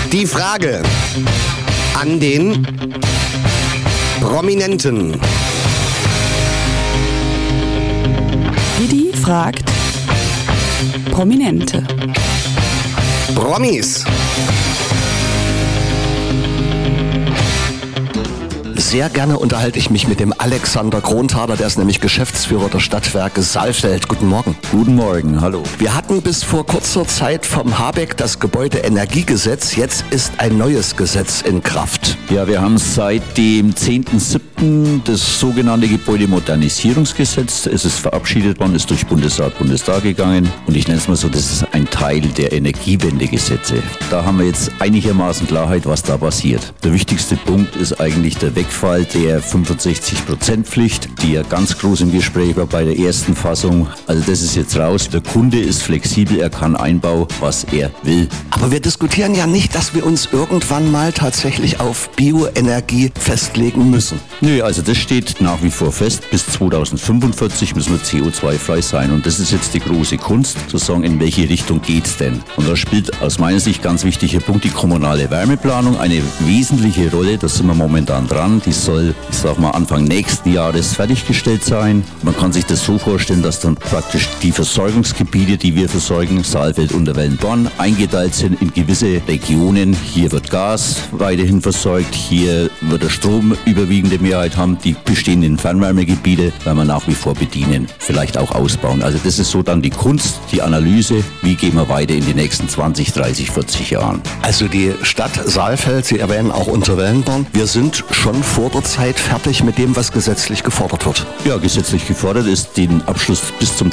Die Frage an den Prominenten. Didi fragt Prominente. Promis. Sehr gerne unterhalte ich mich mit dem Alexander Kronthaler, der ist nämlich Geschäftsführer der Stadtwerke Saalfeld. Guten Morgen. Guten Morgen, hallo. Wir hatten bis vor kurzer Zeit vom Habeck das Gebäudeenergiegesetz. Jetzt ist ein neues Gesetz in Kraft. Ja, wir haben seit dem 10.07. das sogenannte Gebäudemodernisierungsgesetz. Es ist verabschiedet worden, ist durch Bundesrat, Bundestag gegangen. Und ich nenne es mal so, das ist ein Teil der Energiewendegesetze. Da haben wir jetzt einigermaßen Klarheit, was da passiert. Der wichtigste Punkt ist eigentlich der Wegfall der 65%-Pflicht, die ja ganz groß im Gespräch war bei der ersten Fassung. Also das ist jetzt raus. Der Kunde ist flexibel, er kann einbauen, was er will. Aber wir diskutieren ja nicht, dass wir uns irgendwann mal tatsächlich auf Bioenergie festlegen müssen. Nö, also das steht nach wie vor fest. Bis 2045 müssen wir CO2-frei sein. Und das ist jetzt die große Kunst, zu sagen, in welche Richtung geht's denn? Und da spielt aus meiner Sicht ganz wichtiger Punkt die kommunale Wärmeplanung eine wesentliche Rolle. Da sind wir momentan dran. Die soll, ich sag mal, Anfang nächsten Jahres fertiggestellt sein. Man kann sich das so vorstellen, dass dann praktisch die Versorgungsgebiete, die wir versorgen, Saalfeld, Unterwellenborn, eingeteilt sind in gewisse Regionen. Hier wird Gas weiterhin versorgt, hier wird der Strom überwiegende Mehrheit haben. Die bestehenden Fernwärmegebiete werden wir nach wie vor bedienen, vielleicht auch ausbauen. Also das ist so dann die Kunst, die Analyse, wie gehen wir weiter in die nächsten 20, 30, 40 Jahren. Also die Stadt Saalfeld, Sie erwähnen auch Unterwellenborn, wir sind schon vor der Zeit fertig mit dem, was gesetzlich gefordert wird. Ja, gesetzlich gefordert ist den Abschluss bis zum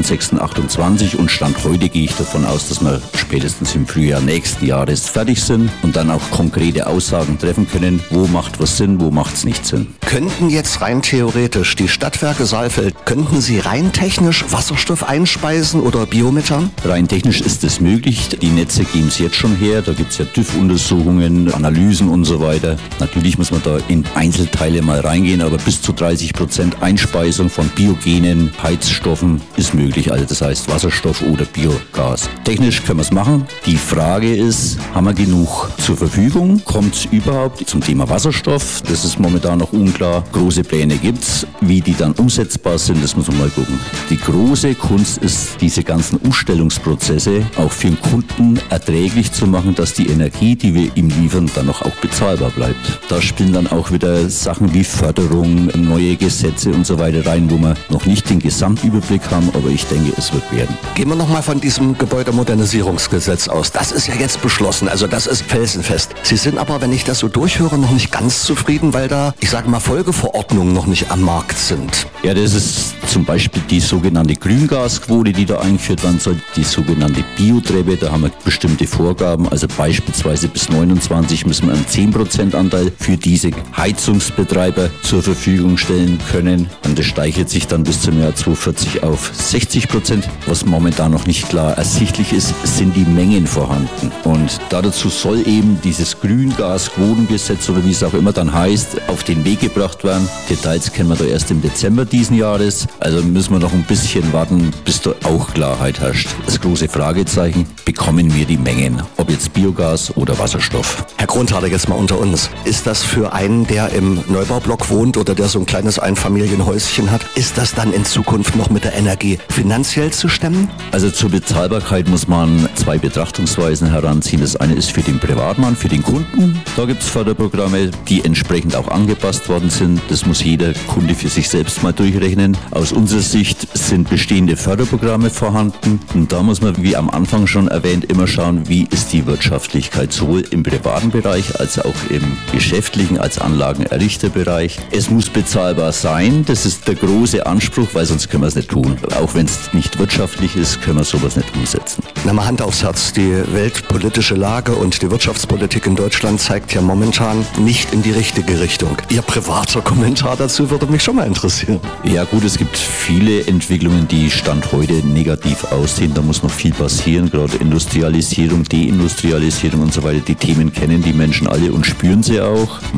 30.06.28 und Stand heute gehe ich davon aus, dass wir spätestens im Frühjahr nächsten Jahres fertig sind und dann auch konkrete Aussagen treffen können, wo macht was Sinn, wo macht es nicht Sinn. Könnten jetzt rein theoretisch die Stadtwerke Saalfeld, könnten sie rein technisch Wasserstoff einspeisen oder Biomethan? Rein technisch ist es möglich. Die Netze geben es jetzt schon her. Da gibt es ja TÜV-Untersuchungen, Analysen und so weiter. Natürlich muss man da in Einzelteile mal reingehen, aber bis zu 30% Einspeisung von biogenen Heizstoffen ist möglich. Also das heißt Wasserstoff oder Biogas. Technisch können wir es machen. Die Frage ist, haben wir genug zur Verfügung? Kommt es überhaupt zum Thema Wasserstoff? Das ist momentan noch unklar. Große Pläne gibt es. Wie die dann umsetzbar sind, das muss man mal gucken. Die große Kunst ist, diese ganzen Umstellungsprozesse auch für den Kunden erträglich zu machen, dass die Energie, die wir ihm liefern, dann auch bezahlbar bleibt. Da spielen dann auch wieder Sachen wie Förderung, neue Gesetze und so weiter rein, wo wir noch nicht den Gesamtüberblick haben, aber ich denke, es wird werden. Gehen wir nochmal von diesem Gebäudemodernisierungsgesetz aus. Das ist ja jetzt beschlossen, also das ist felsenfest. Sie sind aber, wenn ich das so durchhöre, noch nicht ganz zufrieden, weil da, ich sage mal, Folgeverordnungen noch nicht am Markt sind. Ja, das ist zum Beispiel die sogenannte Grüngasquote, die da eingeführt werden soll, die sogenannte Biotreppe, da haben wir bestimmte Vorgaben, also beispielsweise bis 29 müssen wir einen 10% Anteil für diese Heizungsbetreiber zur Verfügung stellen können. Und das steigert sich dann bis zum Jahr 2040 auf 60%. Was momentan noch nicht klar ersichtlich ist, sind die Mengen vorhanden. Und dazu soll eben dieses Grüngasquotengesetz oder wie es auch immer dann heißt, auf den Weg gebracht werden. Details kennen wir da erst im Dezember diesen Jahres. Also müssen wir noch ein bisschen warten, bis da auch Klarheit herrscht. Das große Fragezeichen, bekommen wir die Mengen? Ob jetzt Biogas oder Wasserstoff? Herr Kronthaler, jetzt mal unter uns. Ist das für einen, der im Neubaublock wohnt oder der so ein kleines Einfamilienhäuschen hat, ist das dann in Zukunft noch mit der Energie finanziell zu stemmen? Also zur Bezahlbarkeit muss man zwei Betrachtungsweisen heranziehen. Das eine ist für den Privatmann, für den Kunden. Da gibt es Förderprogramme, die entsprechend auch angepasst worden sind. Das muss jeder Kunde für sich selbst mal durchrechnen. Aus unserer Sicht sind bestehende Förderprogramme vorhanden. Und da muss man, wie am Anfang schon erwähnt, immer schauen, wie ist die Wirtschaftlichkeit sowohl im privaten Bereich als auch im geschäftlichen, als Anlagenerrichterbereich. Es muss bezahlbar sein. Das ist der große Anspruch, weil sonst können wir es nicht tun. Auch wenn es nicht wirtschaftlich ist, können wir sowas nicht umsetzen. Na mal Hand aufs Herz. Die weltpolitische Lage und die Wirtschaftspolitik in Deutschland zeigt ja momentan nicht in die richtige Richtung. Ihr privater Kommentar dazu würde mich schon mal interessieren. Ja gut, es gibt viele Entwicklungen, die Stand heute negativ aussehen. Da muss noch viel passieren, gerade Industrialisierung, Deindustrialisierung und so weiter. Die Themen kennen die Menschen alle und spüren sie auch. Meine persönliche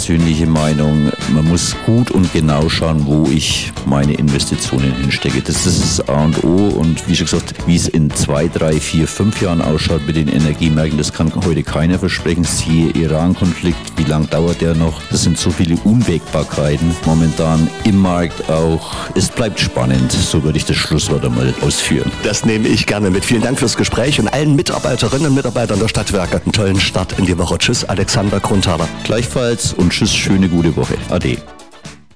persönliche Meinung, man muss gut und genau schauen, wo ich meine Investitionen hinstecke. Das ist das A und O und wie schon gesagt, wie es in 2, 3, 4, 5 Jahren ausschaut mit den Energiemärkten, das kann heute keiner versprechen. Siehe Iran-Konflikt, wie lange dauert der noch? Das sind so viele Unwägbarkeiten momentan im Markt auch. Es bleibt spannend, so würde ich das Schlusswort einmal ausführen. Das nehme ich gerne mit. Vielen Dank fürs Gespräch und allen Mitarbeiterinnen und Mitarbeitern der Stadtwerke einen tollen Start in die Woche. Tschüss, Alexander Grundhaler. Gleichfalls und tschüss, schöne gute Woche. Ade.